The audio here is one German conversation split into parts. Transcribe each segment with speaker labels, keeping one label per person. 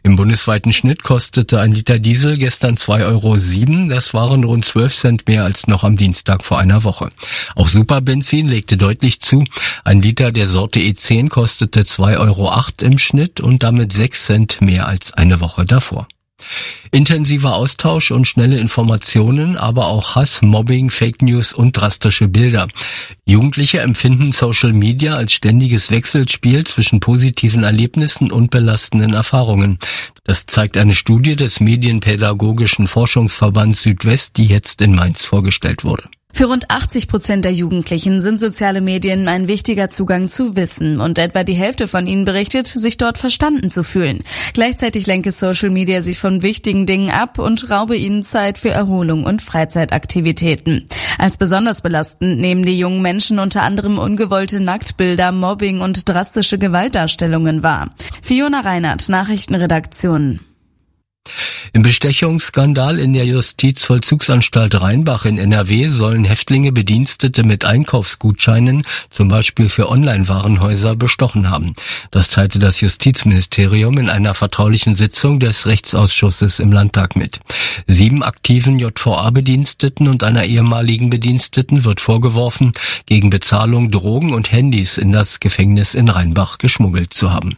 Speaker 1: Im bundesweiten Schnitt kostete ein Liter Diesel gestern 2,07 €. Das waren rund 12 Cent mehr als noch am Dienstag vor einer Woche. Auch Superbenzin legte deutlich zu. Ein Liter der Sorte E10 kostete 2,08 € im Schnitt und damit 6 Cent mehr als eine Woche davor. Intensiver Austausch und schnelle Informationen, aber auch Hass, Mobbing, Fake News und drastische Bilder. Jugendliche empfinden Social Media als ständiges Wechselspiel zwischen positiven Erlebnissen und belastenden Erfahrungen. Das zeigt eine Studie des Medienpädagogischen Forschungsverbands Südwest, die jetzt in Mainz vorgestellt wurde.
Speaker 2: Für rund 80% der Jugendlichen sind soziale Medien ein wichtiger Zugang zu Wissen und etwa die Hälfte von ihnen berichtet, sich dort verstanden zu fühlen. Gleichzeitig lenke Social Media sie von wichtigen Dingen ab und raube ihnen Zeit für Erholung und Freizeitaktivitäten. Als besonders belastend nehmen die jungen Menschen unter anderem ungewollte Nacktbilder, Mobbing und drastische Gewaltdarstellungen wahr. Fiona Reinhardt, Nachrichtenredaktion.
Speaker 1: Im Bestechungsskandal in der Justizvollzugsanstalt Rheinbach in NRW sollen Häftlinge Bedienstete mit Einkaufsgutscheinen, zum Beispiel für Online-Warenhäuser, bestochen haben. Das teilte das Justizministerium in einer vertraulichen Sitzung des Rechtsausschusses im Landtag mit. 7 aktiven JVA-Bediensteten und einer ehemaligen Bediensteten wird vorgeworfen, gegen Bezahlung Drogen und Handys in das Gefängnis in Rheinbach geschmuggelt zu haben.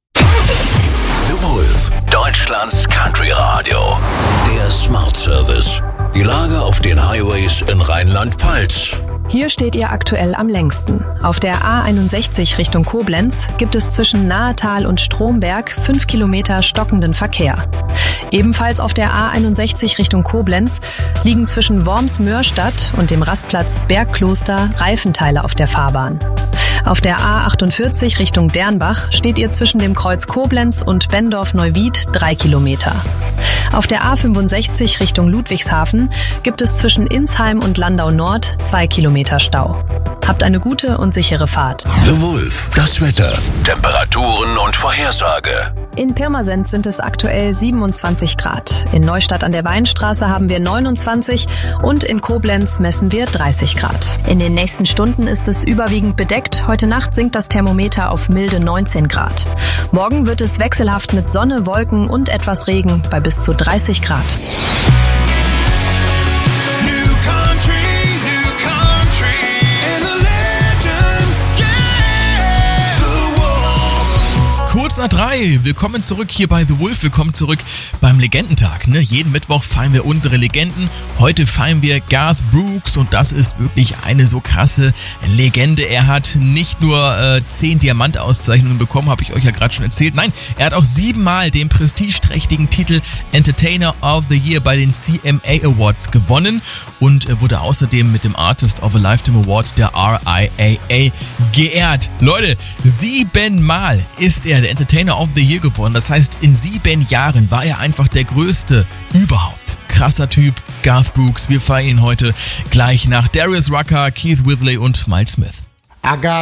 Speaker 3: The Wolf, Deutschlands Country Radio. Der Smart Service. Die Lage auf den Highways in Rheinland-Pfalz.
Speaker 4: Hier steht ihr aktuell am längsten. Auf der A61 Richtung Koblenz gibt es zwischen Nahetal und Stromberg 5 Kilometer stockenden Verkehr. Ebenfalls auf der A61 Richtung Koblenz liegen zwischen Worms-Mörstadt und dem Rastplatz Bergkloster Reifenteile auf der Fahrbahn. Auf der A48 Richtung Dernbach steht ihr zwischen dem Kreuz Koblenz und Bendorf-Neuwied 3 Kilometer. Auf der A65 Richtung Ludwigshafen gibt es zwischen Insheim und Landau Nord 2 Kilometer Stau. Habt eine gute und sichere Fahrt.
Speaker 3: The Wolf, das Wetter, Temperaturen und Vorhersage.
Speaker 4: In Pirmasens sind es aktuell 27 Grad. In Neustadt an der Weinstraße haben wir 29 und in Koblenz messen wir 30 Grad. In den nächsten Stunden ist es überwiegend bedeckt. Heute Nacht sinkt das Thermometer auf milde 19 Grad. Morgen wird es wechselhaft mit Sonne, Wolken und etwas Regen bei bis zu 30 Grad.
Speaker 5: Kurz nach 3, willkommen zurück hier bei The Wolf, willkommen zurück beim Legendentag. Jeden Mittwoch feiern wir unsere Legenden. Heute feiern wir Garth Brooks und das ist wirklich eine so krasse Legende. Er hat nicht nur 10 Diamantauszeichnungen bekommen, habe ich euch ja gerade schon erzählt. Nein, er hat auch 7-mal den prestigeträchtigen Titel Entertainer of the Year bei den CMA Awards gewonnen und wurde außerdem mit dem Artist of a Lifetime Award der RIAA geehrt. Leute, 7-mal ist er der Entertainer of the Year geworden. Das heißt, in 7 Jahren war er einfach der Größte überhaupt. Krasser Typ, Garth Brooks. Wir feiern ihn heute gleich nach Darius Rucker, Keith Whitley und Miles Smith.
Speaker 6: I got